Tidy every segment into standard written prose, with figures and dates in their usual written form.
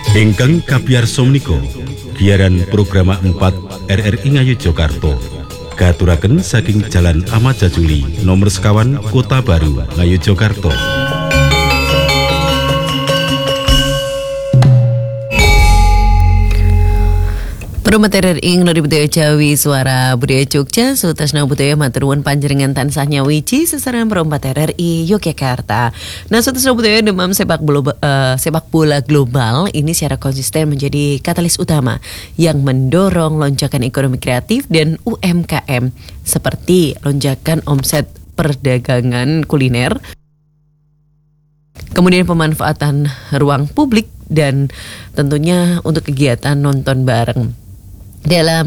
Ingkang kapiyarsa menika giaran program 4 RRI Ngayogyakarta katuraken saking Jalan Ahmad Jajuli nomor sekawan Kota Baru Ngayogyakarta. Perumat RRI Nori Budaya Jawi Suara Budaya Jogja Sutasna Budaya Maturun Panjenengan Tansah Nyawiji Sesaran Perumpat RRI Yogyakarta. Nah, Sutasna Budaya demam sepak bola global ini secara konsisten menjadi katalis utama yang mendorong lonjakan ekonomi kreatif dan UMKM seperti lonjakan omset perdagangan kuliner, kemudian pemanfaatan ruang publik dan tentunya untuk kegiatan nonton bareng. Dalam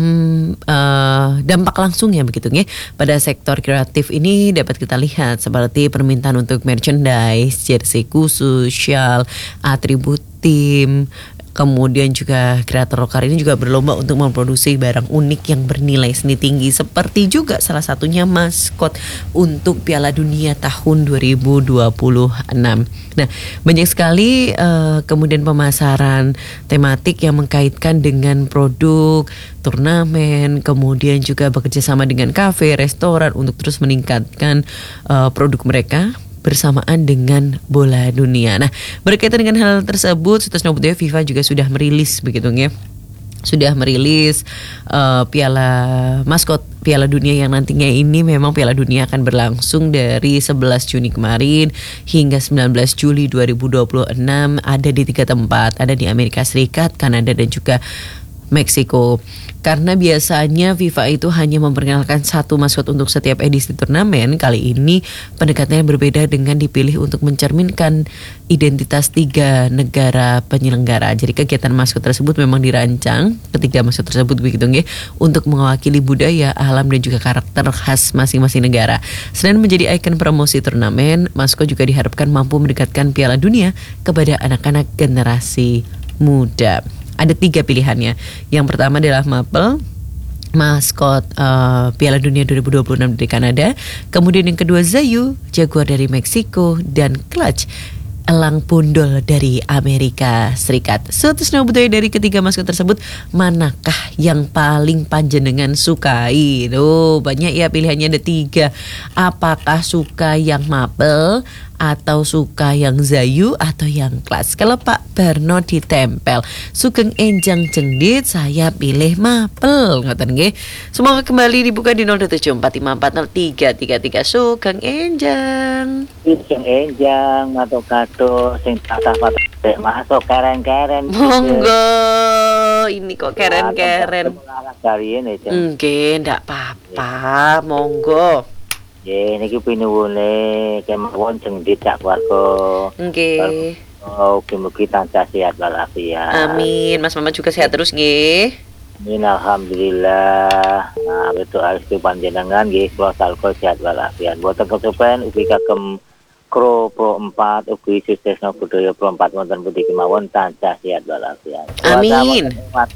dampak langsungnya begitu ya pada sektor kreatif ini dapat kita lihat seperti permintaan untuk merchandise, jersey khusus, shawl, atribut tim. Kemudian juga kreator lokal ini juga berlomba untuk memproduksi barang unik yang bernilai seni tinggi seperti juga salah satunya maskot untuk Piala Dunia tahun 2026. Nah, banyak sekali kemudian pemasaran tematik yang mengkaitkan dengan produk, turnamen, kemudian juga bekerja sama dengan kafe, restoran untuk terus meningkatkan produk mereka bersamaan dengan bola dunia. Nah, berkaitan dengan hal tersebut, Sutasna Budaya FIFA juga sudah merilis begitu ya. Sudah merilis maskot Piala Dunia yang nantinya ini memang Piala Dunia akan berlangsung dari 11 Juni kemarin hingga 19 Juli 2026 ada di 3 tempat, ada di Amerika Serikat, Kanada dan juga Meksiko. Karena biasanya FIFA itu hanya memperkenalkan satu maskot untuk setiap edisi turnamen, kali ini pendekatannya berbeda dengan dipilih untuk mencerminkan identitas 3 negara penyelenggara. Jadi kegiatan maskot tersebut memang dirancang, ketiga maskot tersebut begitu ya, untuk mewakili budaya, alam dan juga karakter khas masing-masing negara. Selain menjadi ikon promosi turnamen, maskot juga diharapkan mampu mendekatkan Piala Dunia kepada anak-anak generasi muda. Ada 3 pilihannya. Yang pertama adalah Maple, maskot Piala Dunia 2026 dari Kanada. Kemudian yang kedua Zayu, Jaguar dari Meksiko, dan Clutch, elang bondol dari Amerika Serikat. Sutasna Budaya dari ketiga maskot tersebut, manakah yang paling panjenengan sukai? Banyak ya pilihannya, ada 3. Apakah suka yang Maple, atau suka yang Zayu, atau yang Clutch? Kalau Pak Barno ditempel Sugeng Enjang Jendit, saya pilih Maple. Ngoten nggih. Semoga kembali dibuka di 027540333. Sugeng Enjang. Sugeng Enjang atau kado sing patah-patah masuk keren-keren. Monggo. Ini kok keren-keren. Dari ini. Nggih, ndak apa-apa. Monggo. Niki pinuwune kemawon Jendit sak warga. Nggih. Mugi-mugi tansah sehat walafiat. Amin. Mas Mama juga sehat terus nggih. Amin, alhamdulillah. Nah, betul aristu panjenengan nggih kula salko sehat walafiat. Boten kesupen ugi kagem Kro Pro 4 ugi Sutasna Budaya Pro 4 wonten pundi kemawon tansah sehat walafiat. Amin.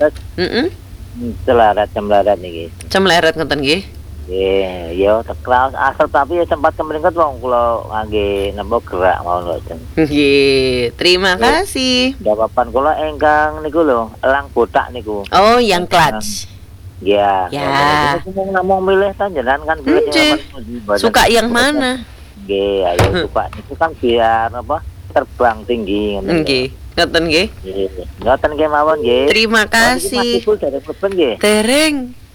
Cemlarat niki. Cemlarat ngoten nggih. Yo tekraos asal tapi ya sempat kemringket wong kula ngangge napa gerak mawon mboten. Nggih, terima kasih. Jawaban kula engkang niku lho, elang botak niku. Oh, yang Clutch. Ya. Ya. Ngomong milih panjenengan kan pilih suka yang mana? Nggih, ayo suka niku kan biar apa terbang tinggi ngoten. Nggih, ngoten nggih. Ngoten nggih mawon nggih. Terima kasih. Terima kasih dari Kleben nggih. Tereng.